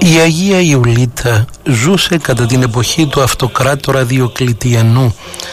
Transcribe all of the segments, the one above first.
Η Αγία Ιουλίτα ζούσε κατά την εποχή του αυτοκράτορα Διοκλητιανού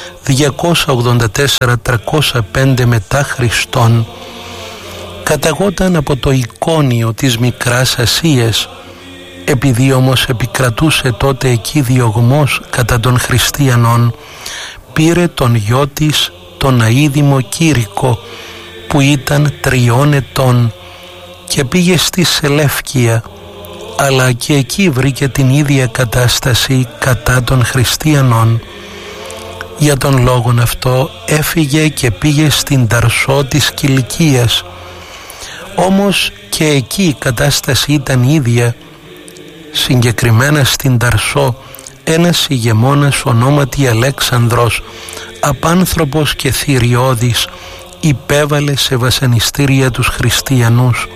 284-305 μετά Χριστόν. Καταγόταν από το Εικόνιο της Μικράς Ασίας. Επειδή όμως επικρατούσε τότε εκεί διωγμός κατά των χριστιανών, πήρε τον γιο της, τον αείδημο Κήρικο, που ήταν 3 ετών, και πήγε στη Σελεύκεια, αλλά και εκεί βρήκε την ίδια κατάσταση κατά των χριστιανών. Για τον λόγον αυτό έφυγε και πήγε στην Ταρσό της Κιλικίας. Όμως και εκεί η κατάσταση ήταν ίδια. Συγκεκριμένα στην Ταρσό ένας ηγεμόνας ονόματι Αλέξανδρος, απάνθρωπος και θηριώδης, υπέβαλε σε βασανιστήρια τους χριστιανούς.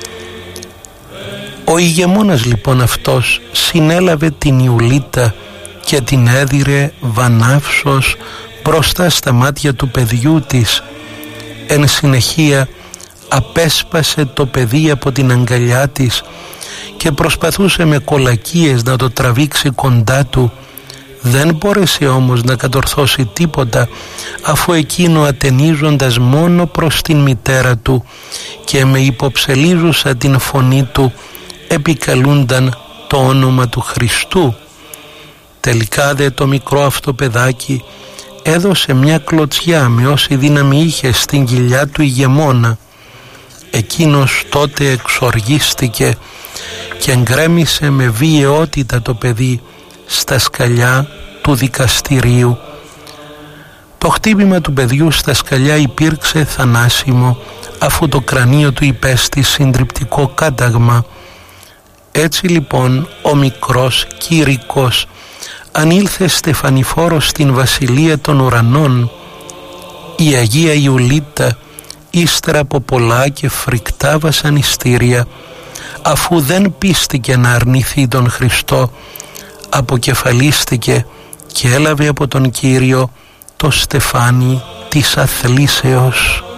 Ο ηγεμόνας λοιπόν αυτός συνέλαβε την Ιουλίτα και την έδιρε βανάυσος μπροστά στα μάτια του παιδιού της. Εν συνεχεία απέσπασε το παιδί από την αγκαλιά της και προσπαθούσε με κολακίες να το τραβήξει κοντά του. Δεν μπόρεσε όμως να κατορθώσει τίποτα, αφού εκείνο, ατενίζοντας μόνο προς την μητέρα του και με υποψελίζουσα την φωνή του, επικαλούνταν το όνομα του Χριστού. Τελικά δε το μικρό αυτό παιδάκι έδωσε μια κλωτσιά με όση δύναμη είχε στην κοιλιά του ηγεμόνα. Εκείνος τότε εξοργίστηκε και γκρέμισε με βιαιότητα το παιδί στα σκαλιά του δικαστηρίου. Το χτύπημα του παιδιού στα σκαλιά υπήρξε θανάσιμο, αφού το κρανίο του υπέστη συντριπτικό κάταγμα. Έτσι λοιπόν ο μικρός Κήρικος ανήλθε στεφανιφόρος στην βασιλεία των ουρανών. Η Αγία Ιουλίτα, ύστερα από πολλά και φρικτά βασανιστήρια, αφού δεν πίστηκε να αρνηθεί τον Χριστό, αποκεφαλίστηκε και έλαβε από τον Κύριο το στεφάνι της αθλήσεως.